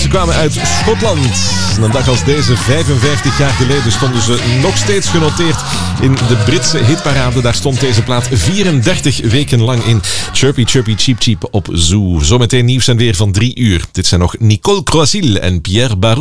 Ze kwamen uit Schotland. Een dag als deze, 55 jaar geleden, stonden ze nog steeds genoteerd in de Britse hitparade. Daar stond deze plaat 34 weken lang in. Chirpy Chirpy Cheep Cheep op Zoo. Zometeen nieuws en weer van 3 uur. Dit zijn nog Nicole Croisille en Pierre Barou.